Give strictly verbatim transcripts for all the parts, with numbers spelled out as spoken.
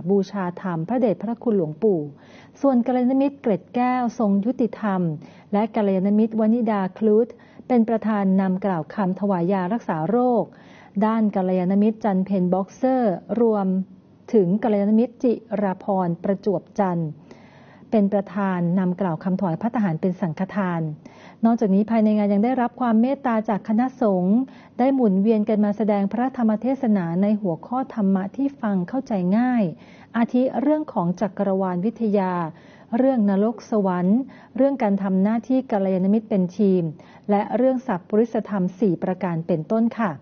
บูชาธรรมพระเดชพระคุณหลวงปู่ส่วนกัลยาณมิตรเกร็ดแก้วทรงยุติธรรมและกัลยาณมิตรวนิดาคลูธเป็นประธานนำกล่าวคำถวายยารักษาโรคด้านกัลยาณมิตรจันเพนบ็อกเซอร์รวมถึงกัลยาณมิตรจิราพรประจวบจันทร์เป็นประธานนำกล่าวคำถวายภัตตาหารเป็นสังฆทานนอกจากนี้ภายในงานยังได้รับความเมตตาจากคณะสงฆ์ได้หมุนเวียนกันมาแสดงพระธรรมเทศนาในหัวข้อธรรมะที่ฟังเข้าใจง่ายอาทิเรื่องของจักรวาลวิทยาเรื่องนรกสวรรค์เรื่องการทำหน้าที่กัลยาณมิตรเป็นทีมและเรื่องสัพปริสธรรมสี่ประการเป็นต้นค่ะ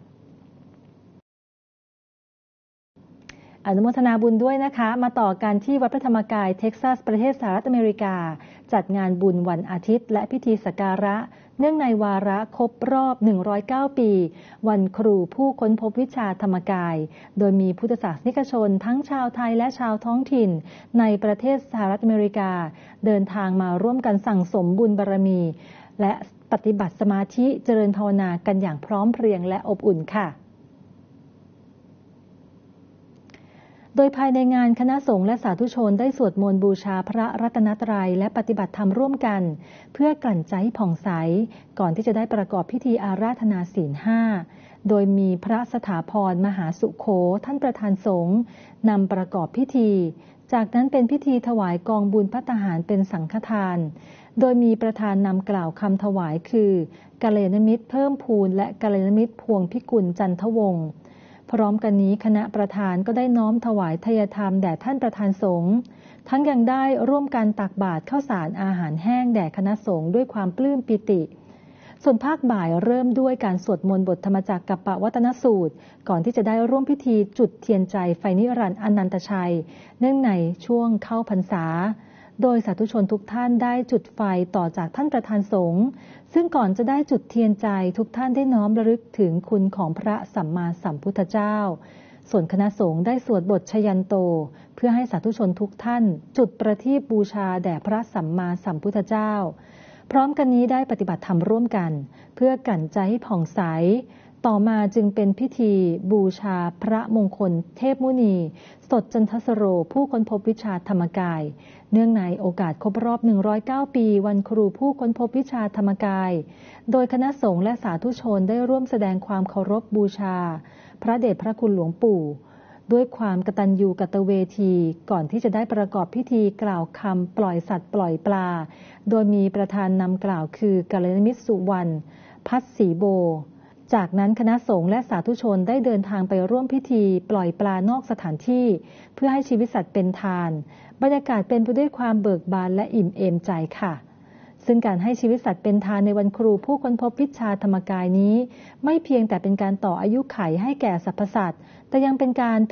อนุโมทนาบุญด้วยนะคะมาต่อกันที่วัดพระธรรมกายเท็กซัสประเทศสหรัฐอเมริกาจัดงานบุญวันอาทิตย์และพิธีสักการะเนื่องในวาระครบรอบหนึ่งร้อยเก้าปีวันครูผู้ค้นพบวิชาธรรมกายโดยมีพุทธศาสนิกชนทั้งชาวไทยและชาวท้องถิ่นในประเทศสหรัฐอเมริกาเดินทางมาร่วมกันสั่งสมบุญบารมีและปฏิบัติสมาธิเจริญภาวนากันอย่างพร้อมเพรียงและอบอุ่นค่ะโดยภายในงานคณะสงฆ์และสาธุชนได้สวดมนต์บูชาพระรัตนตรัยและปฏิบัติธรรมร่วมกันเพื่อกลั่นใจผ่องใสก่อนที่จะได้ประกอบพิธีอาราธนาศีลห้าโดยมีพระสถาพรมหาสุโขท่านประธานสงฆ์นำประกอบพิธีจากนั้นเป็นพิธีถวายกองบุญภัตตาหารเป็นสังฆทานโดยมีประธานนำกล่าวคำถวายคือกัลยาณมิตรเพิ่มพูนและกัลยาณมิตรพวงพิกุลจันทวงศ์พร้อมกันนี้คณะประธานก็ได้น้อมถวายทายธรรมแด่ท่านประธานสงฆ์ทั้งยังได้ร่วมกันตักบาตรข้าวสารอาหารแห้งแด่คณะสงฆ์ด้วยความปลื้มปิติส่วนภาคบ่ายเริ่มด้วยการสวดมนต์บทธรรมจักรกัปปวัตนสูตรก่อนที่จะได้ร่วมพิธีจุดเทียนใจไฟนิรันดร์อนันตชัยเนื่องในช่วงเข้าพรรษาโดยสาธุชนทุกท่านได้จุดไฟต่อจากท่านประธานสงฆ์ซึ่งก่อนจะได้จุดเทียนใจทุกท่านได้น้อมระลึกถึงคุณของพระสัมมาสัมพุทธเจ้าส่วนคณะสงฆ์ได้สวดบทชยันโตเพื่อให้สาธุชนทุกท่านจุดประทีปบูชาแด่พระสัมมาสัมพุทธเจ้าพร้อมกันนี้ได้ปฏิบัติธรรมร่วมกันเพื่อกลั่นใจให้ผ่องใสต่อมาจึงเป็นพิธีบูชาพระมงคลเทพมุนีสดจันทสโรผู้ค้นพบวิชาธรรมกายเนื่องในโอกาสครบรอบหนึ่งร้อยเก้าปีวันครูผู้ค้นพบวิชาธรรมกายโดยคณะสงฆ์และสาธุชนได้ร่วมแสดงความเคารพบูชาพระเดชพระคุณหลวงปู่ด้วยความกตัญญูกตเวทีก่อนที่จะได้ประกอบพิธีกล่าวคำปล่อยสัตว์ปล่อยปลาโดยมีประธานนำกล่าวคือกัลยาณมิตรสุวรรณพัฒศรีโบจากนั้นคณะสงฆ์และสาธุชนได้เดินทางไปร่วมพิธีปล่อยปลานอกสถานที่เพื่อให้ชีวิตสัตว์เป็นทานบรรยากาศเป็นไปด้วยความเบิกบานและอิ่มเอมใจค่ะซึ่งการให้ชีวิตสัตว์เป็นทานในวันครูผู้ค้นพบวิชาธรรมกายนี้ไม่เพียงแต่เป็นการต่ออายุขัยให้แก่สรรพสัตว์แต่ยังเป็นการ